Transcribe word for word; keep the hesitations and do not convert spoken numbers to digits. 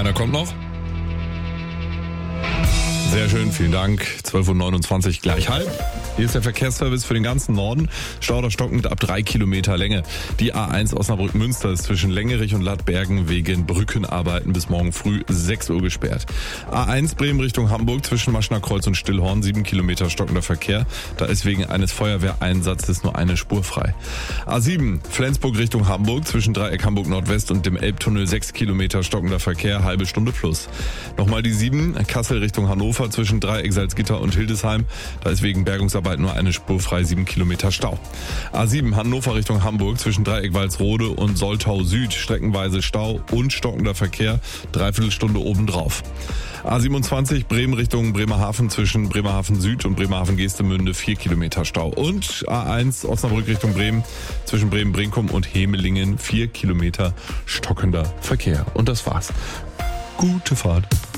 Einer kommt noch. Sehr schön, vielen Dank. zwölf Uhr neunundzwanzig, gleich halb. Hier ist der Verkehrsservice für den ganzen Norden. Stau oder stockend ab drei Kilometer Länge. Die A eins Osnabrück-Münster ist zwischen Längerich und Lattbergen wegen Brückenarbeiten bis morgen früh sechs Uhr gesperrt. A eins Bremen Richtung Hamburg zwischen Maschner Kreuz und Stillhorn, sieben Kilometer stockender Verkehr. Da ist wegen eines Feuerwehreinsatzes nur eine Spur frei. A sieben Flensburg Richtung Hamburg zwischen Dreieck Hamburg Nordwest und dem Elbtunnel, sechs Kilometer stockender Verkehr, halbe Stunde plus. Nochmal die sieben Kassel Richtung Hannover zwischen Dreieck Salzgitter und Hildesheim. Da ist wegen Bergungsarbeit nur eine Spur frei, sieben Kilometer Stau. A sieben Hannover Richtung Hamburg zwischen Dreieck Walsrode und Soltau Süd, streckenweise Stau und stockender Verkehr, dreiviertel Stunde obendrauf. A siebenundzwanzig Bremen Richtung Bremerhaven zwischen Bremerhaven Süd und Bremerhaven Geestemünde, vier Kilometer Stau. Und A eins Osnabrück Richtung Bremen zwischen Bremen-Brinkum und Hemelingen, vier Kilometer stockender Verkehr. Und das war's. Gute Fahrt.